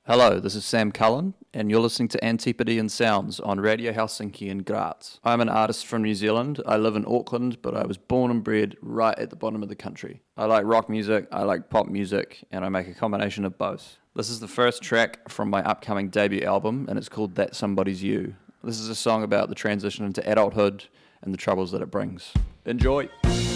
Hello, this is Sam Cullen, and you're listening to Antipodean Sounds on Radio Helsinki in Graz. I'm an artist from New Zealand. I live in Auckland, but I was born and bred right at the bottom of the country. I like rock music, I like pop music, and I make a combination of both. This is the first track from my upcoming debut album, and it's called That Somebody's You. This is a song about the transition into adulthood and the troubles that it brings. Enjoy!